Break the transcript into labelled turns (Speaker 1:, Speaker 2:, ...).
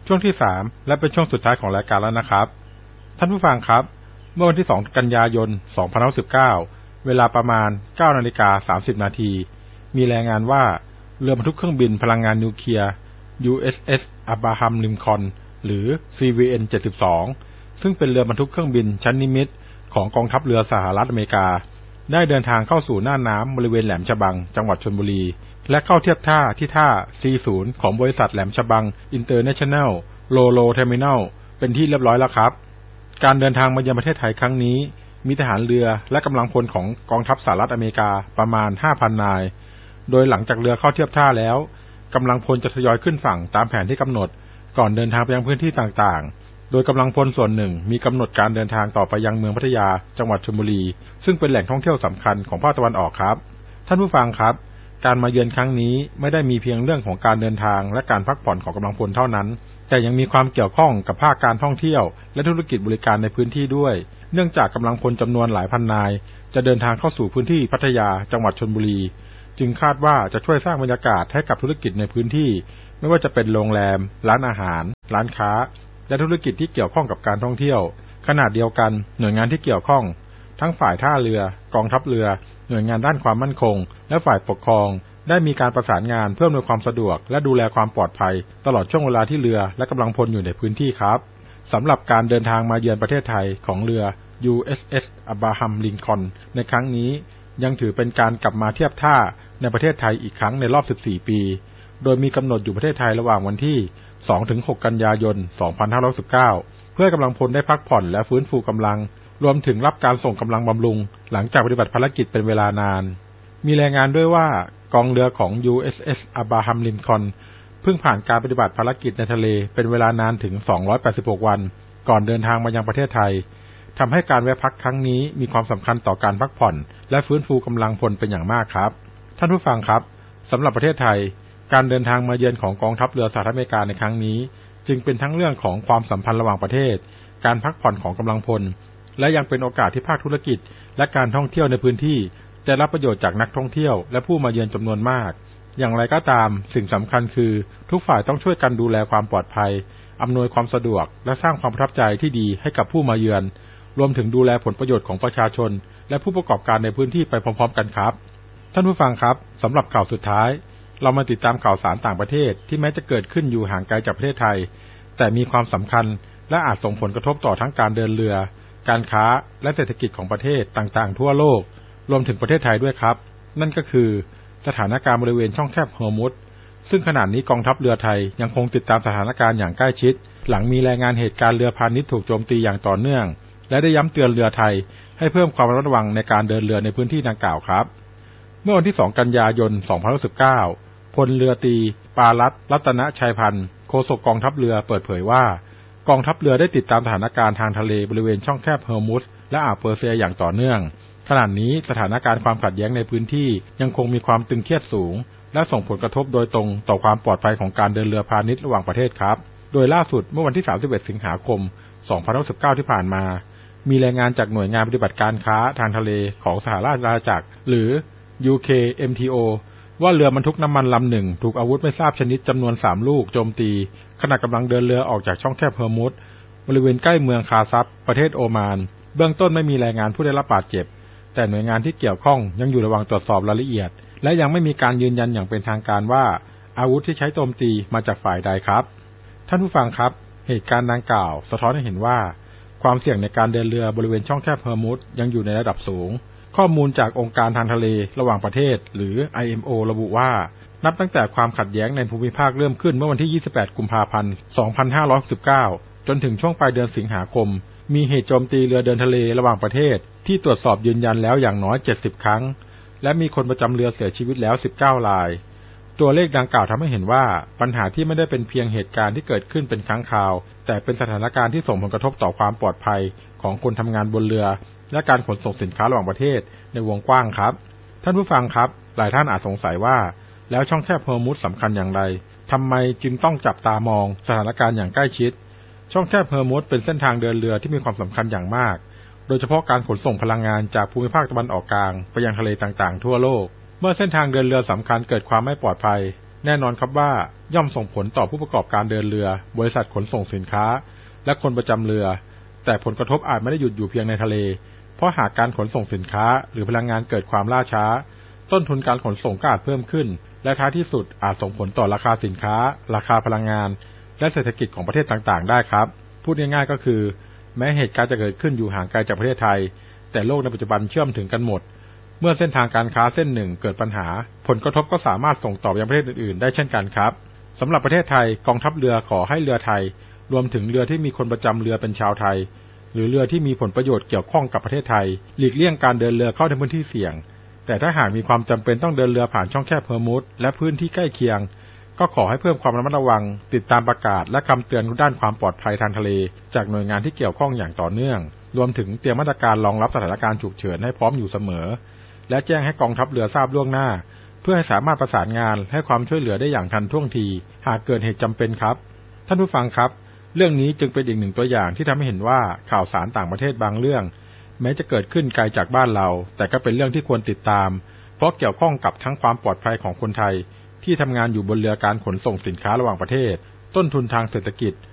Speaker 1: ช่วงที่3และเป็นช่วงสุดท้ายของรายการแล้วนะครับท่านผู้ฟังครับเมื่อวันที่2กันยายน2519เวลาประมาณ 9:30 น.มีรายงานว่าเรือบรรทุกเครื่องบินพลังงานนิวเคลียร์ USS Abraham Lincoln หรือ CVN-72 ซึ่งเป็นเรือบรรทุกเครื่องบินชั้นนิมิตของกองทัพเรือสหรัฐอเมริกาได้เดินทางเข้าสู่น่านน้ำบริเวณแหลมฉบังจังหวัดชลบุรีและเข้าเทียบท่าที่ท่า C0 ของบริษัทแหลมฉบัง International Ro-Ro Terminal เป็นที่เรียบร้อยแล้วครับการเดินทางมายังประเทศไทยครั้งนี้มีทหารเรือและกำลังพลของกองทัพสหรัฐอเมริกาประมาณ 5,000 นายโดยหลังจากเรือเข้าเทียบท่าแล้วกำลังพลจะทยอยขึ้นฝั่งตามแผนที่กำหนดก่อนเดินทางไปยังพื้นที่ต่างๆโดยกำลังพลส่วนหนึ่งมีกำหนดการเดินทางต่อไปยังเมืองพัทยาจังหวัดชลบุรีซึ่งเป็นแหล่งท่องเที่ยวสำคัญของภาคตะวันออกครับท่านผู้ฟังครับการมาเยือนครั้งนี้ไม่ได้มีเพียงเรื่องของการเดินทางและการพักผ่อนของกำลังพลเท่านั้นแต่ยังมีความเกี่ยวข้องกับภาคการท่องเที่ยวและธุรกิจบริการในพื้นที่ด้วยเนื่องจากกำลังพลจำนวนหลายพันนายจะเดินทางเข้าสู่พื้นที่พัทยาจังหวัดชลบุรีจึงคาดว่าจะช่วยสร้างบรรยากาศให้กับธุรกิจในพื้นที่ไม่ว่าจะเป็นโรงแรมร้านอาหารร้านค้าและธุรกิจที่เกี่ยวข้องกับการท่องเที่ยวขณะเดียวกันหน่วยงานที่เกี่ยวข้องทั้งฝ่ายท่าเรือกองทัพเรือหน่วยงานด้านความมั่นคงและฝ่ายปกครองได้มีการประสานงานเพื่ออำนวยความสะดวกและดูแลความปลอดภัยตลอดช่วงเวลาที่เรือและกำลังพลอยู่ในพื้นที่ครับสำหรับการเดินทางมาเยือนประเทศไทยของเรือ USS Abraham Lincoln ในครั้งนี้ยังถือเป็นการกลับมาเทียบท่าในประเทศไทยอีกครั้งในรอบ14 ปีโดยมีกำหนดอยู่ประเทศไทยระหว่างวันที่ 2-6 กันยายน 2519 เพื่ให้กำลังพลได้พักผ่อนและฟื้นฟูกำลังรวมถึงรับการส่งกำลังบำรุงหลังจากปฏิบัติภารกิจเป็นเวลานานมีรายงานด้วยว่ากองเรือของ USS Abraham Lincoln เพิ่งผ่านการปฏิบัติภารกิจในทะเลเป็นเวลานานถึง286วันก่อนเดินทางมายังประเทศไทยทำให้การแวะพักครั้งนี้มีความสำคัญต่อการพักผ่อนและฟื้นฟูกำลังพลเป็นอย่างมากครับท่านผู้ฟังครับสำหรับประเทศไทยการเดินทางมาเยือนของกองทัพเรือสหรัฐอเมริกาในครั้งนี้จึงเป็นทั้งเรื่องของความสัมพันธ์ระหว่างประเทศการพักผ่อนของกำลังพลและยังเป็นโอกาสที่ภาคธุรกิจและการท่องเที่ยวในพื้นที่จะรับประโยชน์จากนักท่องเที่ยวและผู้มาเยือนจำนวนมากอย่างไรก็ตามสิ่งสำคัญคือทุกฝ่ายต้องช่วยกันดูแลความปลอดภัยอำนวยความสะดวกและสร้างความประทับใจที่ดีให้กับผู้มาเยือนรวมถึงดูแลผลประโยชน์ของประชาชนและผู้ประกอบการในพื้นที่ไปพร้อมๆกันครับท่านผู้ฟังครับสำหรับข่าวสุดท้ายเรามาติดตามข่าวสารต่างประเทศที่แม้จะเกิดขึ้นอยู่ห่างไกลจากประเทศไทยแต่มีความสำคัญและอาจส่งผลกระทบต่อทั้งการเดินเรือการค้าและเศรษฐกิจของประเทศต่างๆทั่วโลกรวมถึงประเทศไทยด้วยครับนั่นก็คือสถานการณ์บริเวณช่องแคบฮอร์มุซซึ่งขณะนี้กองทัพเรือไทยยังคงติดตามสถานการณ์อย่างใกล้ชิดหลังมีรายงานเหตุการณ์เรือพาณิชย์ถูกโจมตีอย่างต่อเนื่องและได้ย้ำเตือนเรือไทยให้เพิ่มความระมัดระวังในการเดินเรือในพื้นที่ดังกล่าวครับเมื่อวันที่2กันยายน2519พลเรือตรีปารัตน์รัตนชัยพันธ์โฆษกกองทัพเรือเปิดเผยว่ากองทัพเรือได้ติดตามสถานการณ์ทางทะเลบริเวณช่องแคบฮอร์มุซและอ่าวเปอร์เซียอย่างต่อเนื่องขณะนี้สถานการณ์ความขัดแย้งในพื้นที่ยังคงมีความตึงเครียดสูงและส่งผลกระทบโดยตรงต่อความปลอดภัยของการเดินเรือพาณิชย์ระหว่างประเทศครับโดยล่าสุดเมื่อวันที่31สิงหาคม2519ที่ผ่านมามีรายงานจากหน่วยงานปฏิบัติการค้าทางทะเลของสหราชอาณาจักรหรือ UKMTO ว่าเรือบรรทุกน้ำมันลำหนึ่งถูกอาวุธไม่ทราบชนิดจำนวน3ลูกโจมตีขณะกำลังเดินเรือออกจากช่องแคบฮอร์มุซบริเวณใกล้เมืองคาซับประเทศโอมานเบื้องต้นไม่มีรายงานผู้ได้รับบาดเจ็บแต่หน่วยงานที่เกี่ยวข้องยังอยู่ระหว่างตรวจสอบรายละเอียดและยังไม่มีการยืนยันอย่างเป็นทางการว่าอาวุธที่ใช้โจมตีมาจากฝ่ายใดครับท่านผู้ฟังครับเหตุการณ์ดังกล่าวสะท้อนให้เห็นว่าความเสี่ยงในการเดินเรือบริเวณช่องแคบฮอร์มุซยังอยู่ในระดับสูงข้อมูลจากองค์การทางทะเลระหว่างประเทศหรือ IMO ระบุว่านับตั้งแต่ความขัดแย้งในภูมิภาคเริ่มขึ้นเมื่อวันที่28กุมภาพันธ์2519จนถึงช่วงปลายเดือนสิงหาคมมีเหตุโจมตีเรือเดินทะเลระหว่างประเทศที่ตรวจสอบยืนยันแล้วอย่างน้อย70ครั้งและมีคนประจำเรือเสียชีวิตแล้ว19รายตัวเลขดังกล่าวทำให้เห็นว่าปัญหาที่ไม่ได้เป็นเพียงเหตุการณ์ที่เกิดขึ้นเป็นครั้งคราวแต่เป็นสถานการณ์ที่ส่งผลกระทบต่อความปลอดภัยของคนทำงานบนเรือและการขนส่งสินค้าระหว่างประเทศในวงกว้างครับท่านผู้ฟังครับหลายท่านอาจสงสัยว่าแล้วช่องแคบฮอร์มุซสำคัญอย่างไรทำไมจึงต้องจับตามองสถานการณ์อย่างใกล้ชิดช่องแคบฮอร์มุซเป็นเส้นทางเดินเรือที่มีความสำคัญอย่างมากโดยเฉพาะการขนส่งพลังงานจากภูมิภาคตะวันออกกลางไปยังทะเลต่างๆทั่วโลกเมื่อเส้นทางเดินเรือสำคัญเกิดความไม่ปลอดภัยแน่นอนครับว่าย่อมส่งผลต่อผู้ประกอบการเดินเรือบริษัทขนส่งสินค้าและคนประจำเรือแต่ผลกระทบอาจไม่ได้หยุดอยู่เพียงในทะเลเพราะหากการขนส่งสินค้าหรือพลังงานเกิดความล่าช้าต้นทุนการขนส่งก็อาจเพิ่มขึ้นและท้ายที่สุดอาจส่งผลต่อราคาสินค้าราคาพลังงานและเศรษฐกิจของประเทศต่างๆได้ครับพูดง่ายๆก็คือแม้เหตุการณ์จะเกิดขึ้นอยู่ห่างไกลจากประเทศไทยแต่โลกในปัจจุบันเชื่อมถึงกันหมดเมื่อเส้นทางการค้าเส้นหนึ่งเกิดปัญหาผลกระทบก็สามารถส่งต่อไปยังประเทศอื่นๆได้เช่นกันครับสำหรับประเทศไทยกองทัพเรือขอให้เรือไทยรวมถึงเรือที่มีคนประจำเรือเป็นชาวไทยหรือเรือที่มีผลประโยชน์เกี่ยวข้องกับประเทศไทยหลีกเลี่ยงการเดินเรือเข้าในพื้นที่เสี่ยงแต่ถ้าหากมีความจำเป็นต้องเดินเรือผ่านช่องแคบฮอร์มุซและพื้นที่ใกล้เคียงก็ขอให้เพิ่มความระมัดระวังติดตามประกาศและคำเตือนด้านความปลอดภัยทางทะเลจากหน่วยงานที่เกี่ยวข้องอย่างต่อเนื่องรวมถึงเตรียมมาตรการรองรับสถานการณ์ฉุกเฉินให้พร้อมอยู่เสมอและแจ้งให้กองทัพเรือทราบล่วงหน้าเพื่อให้สามารถประสานงานให้ความช่วยเหลือได้อย่างทันท่วงทีหากเกิดเหตุจำเป็นครับท่านผู้ฟังครับเรื่องนี้จึงเป็นอีกหนึ่งตัวอย่างที่ทำให้เห็นว่าข่าวสารต่างประเทศบางเรื่องแม้จะเกิดขึ้นไกลจากบ้านเราแต่ก็เป็นเรื่องที่ควรติดตามเพราะเกี่ยวข้องกับทั้งความปลอดภัยของคนไทยที่ทำงานอยู่บนเรือการขนส่งสินค้าระหว่างประเทศต้นทุนทางเศรษฐกิจ